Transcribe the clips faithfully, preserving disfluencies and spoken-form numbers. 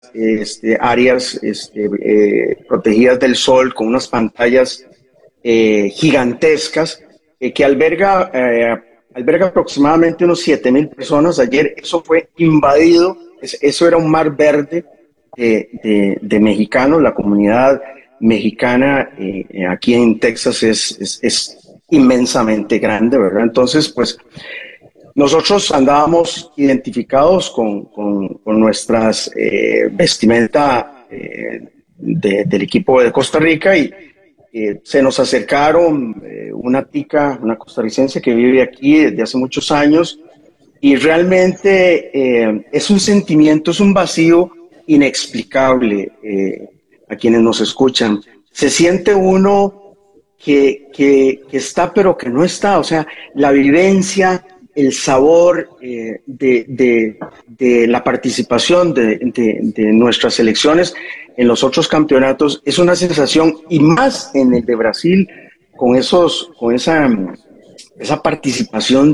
este, áreas este, eh, protegidas del sol con unas pantallas eh, gigantescas eh, que alberga, eh, alberga aproximadamente unos siete mil personas. Ayer eso fue invadido, es, eso era un mar verde de, de, de mexicanos. La comunidad mexicana eh, aquí en Texas es, es, es inmensamente grande, ¿verdad? Entonces, pues nosotros andábamos identificados con, con, con nuestras eh, vestimenta eh, de, del equipo de Costa Rica y eh, se nos acercaron eh, una tica, una costarricense que vive aquí desde hace muchos años y realmente eh, es un sentimiento, es un vacío inexplicable eh, a quienes nos escuchan. Se siente uno que, que, que está pero que no está, o sea, la vivencia, el sabor eh, de, de, de la participación de, de, de nuestras selecciones en los otros campeonatos es una sensación, y más en el de Brasil, con, esos, con esa, esa participación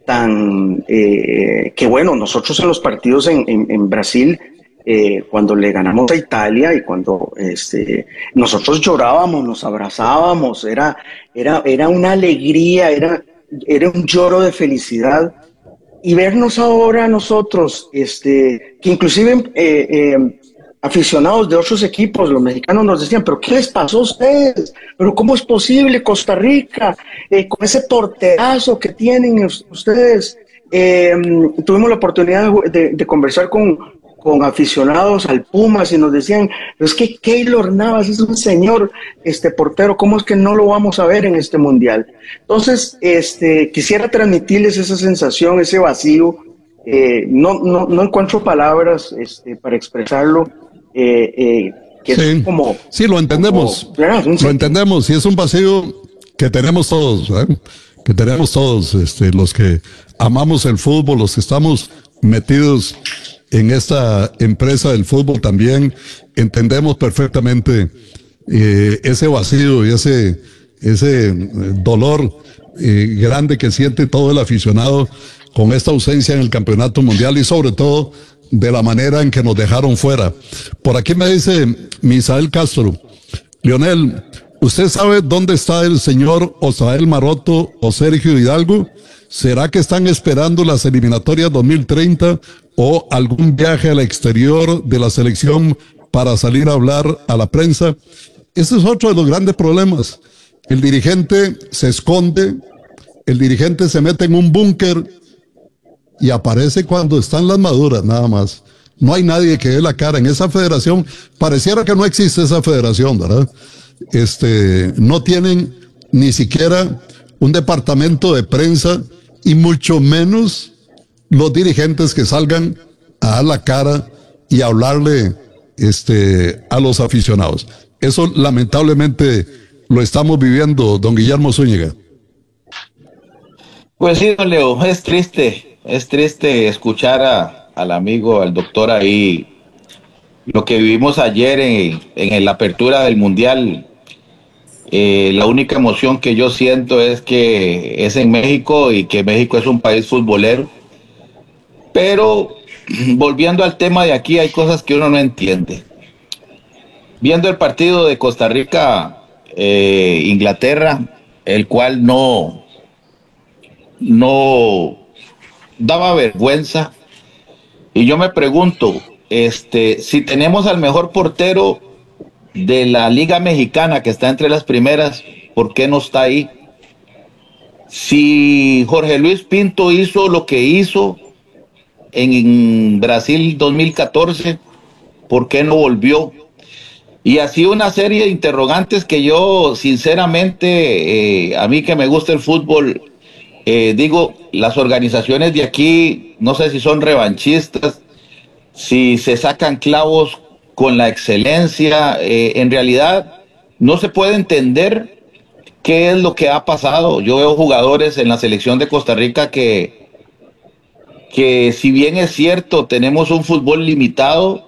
tan eh, que bueno, nosotros en los partidos en, en, en Brasil, eh, cuando le ganamos a Italia y cuando este, nosotros llorábamos, nos abrazábamos, era, era, era una alegría, era, era un lloro de felicidad. Y vernos ahora nosotros, este, que inclusive eh, eh, aficionados de otros equipos, los mexicanos nos decían, pero ¿qué les pasó a ustedes? ¿Pero cómo es posible Costa Rica, eh, con ese porterazo que tienen ustedes? Eh, tuvimos la oportunidad de, de conversar con, con aficionados al Pumas y nos decían, pero es que Keylor Navas es un señor este portero, ¿cómo es que no lo vamos a ver en este mundial? Entonces, este, quisiera transmitirles esa sensación, ese vacío. Eh, no, no, no encuentro palabras este, para expresarlo. Eh, eh, que sí, es como, sí, lo entendemos, como, lo entendemos, y es un vacío que tenemos todos, ¿eh? que tenemos todos, este, los que amamos el fútbol, los que estamos metidos en esta empresa del fútbol también, entendemos perfectamente eh, ese vacío y ese, ese dolor eh, grande que siente todo el aficionado con esta ausencia en el campeonato mundial y sobre todo de la manera en que nos dejaron fuera. Por aquí me dice Misael Castro, Lionel, ¿usted sabe dónde está el señor Osael Maroto o Sergio Hidalgo? ¿Será que están esperando las eliminatorias dos mil treinta o algún viaje al exterior de la selección para salir a hablar a la prensa? Ese es otro de los grandes problemas. El dirigente se esconde, el dirigente se mete en un búnker y aparece cuando están las maduras, nada más. No hay nadie que dé la cara en esa federación. Pareciera que no existe esa federación, ¿verdad? Este, no tienen ni siquiera un departamento de prensa y mucho menos los dirigentes que salgan a dar la cara y a hablarle este, a los aficionados. Eso lamentablemente lo estamos viviendo, don Guillermo Zúñiga. Pues sí, don Leo, es triste, es triste escuchar a, al amigo, al doctor ahí, lo que vivimos ayer en, en la apertura del Mundial. Eh, la única emoción que yo siento es que es en México y que México es un país futbolero. Pero volviendo al tema de aquí, hay cosas que uno no entiende. Viendo el partido de Costa Rica, eh, Inglaterra, el cual no, no daba vergüenza. Y yo me pregunto, este, si tenemos al mejor portero de la Liga Mexicana, que está entre las primeras, ¿por qué no está ahí? Si Jorge Luis Pinto hizo lo que hizo en Brasil dos mil catorce, ¿por qué no volvió? Y así una serie de interrogantes que yo, sinceramente, eh, a mí que me gusta el fútbol, eh, digo, las organizaciones de aquí, no sé si son revanchistas, si se sacan clavos con la excelencia, eh, en realidad no se puede entender qué es lo que ha pasado. Yo veo jugadores en la selección de Costa Rica que, que si bien es cierto, tenemos un fútbol limitado,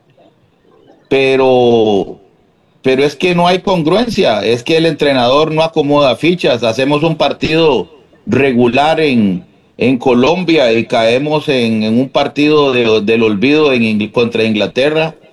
pero, pero es que no hay congruencia, es que el entrenador no acomoda fichas. Hacemos un partido regular en, en Colombia y caemos en, en un partido de, del olvido en, contra Inglaterra.